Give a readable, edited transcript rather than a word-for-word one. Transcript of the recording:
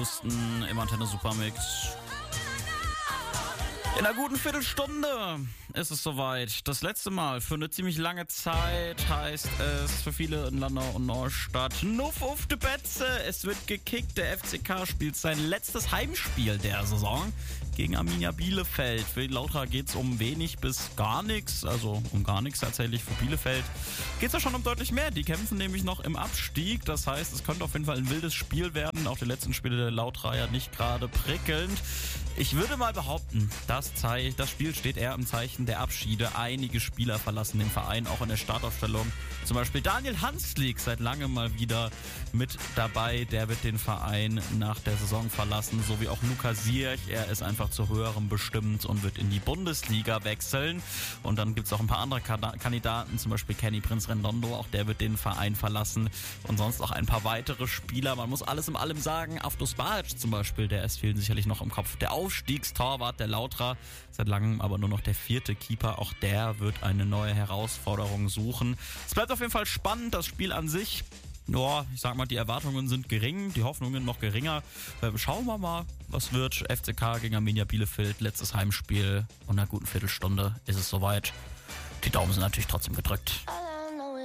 Im Antenne Supermix. In einer guten Viertelstunde ist es soweit. Das letzte Mal für eine ziemlich lange Zeit heißt es für viele in Landau und Neustadt Nuff auf de Betze. Es wird gekickt. Der FCK spielt sein letztes Heimspiel der Saison gegen Arminia Bielefeld. Für die Lautra geht es um wenig bis gar nichts. Also um gar nichts tatsächlich. Für Bielefeld geht es ja schon um deutlich mehr. Die kämpfen nämlich noch im Abstieg. Das heißt, es könnte auf jeden Fall ein wildes Spiel werden. Auch die letzten Spiele der Lautra ja nicht gerade prickelnd. Ich würde mal behaupten, das Spiel steht eher im Zeichen der Abschiede. Einige Spieler verlassen den Verein, auch in der Startaufstellung. Zum Beispiel Daniel Hanslik, seit langem mal wieder mit dabei. Der wird den Verein nach der Saison verlassen, so wie auch Lukas Sierch. Er ist einfach zu höherem bestimmt und wird in die Bundesliga wechseln. Und dann gibt es auch ein paar andere Kandidaten, zum Beispiel Kenny Prinz Rendondo. Auch der wird den Verein verlassen. Und sonst auch ein paar weitere Spieler. Man muss alles in allem sagen, Avdos Balic zum Beispiel, der ist vielen sicherlich noch im Kopf. Der Aufstiegstorwart der Lautra, seit langem aber nur noch der 4. Keeper. Auch der wird eine neue Herausforderung suchen. Es bleibt auf jeden Fall spannend, das Spiel an sich. Ja, ich sag mal, die Erwartungen sind gering, die Hoffnungen noch geringer. Schauen wir mal, was wird. FCK gegen Arminia Bielefeld, letztes Heimspiel. Und in einer guten Viertelstunde ist es soweit. Die Daumen sind natürlich trotzdem gedrückt.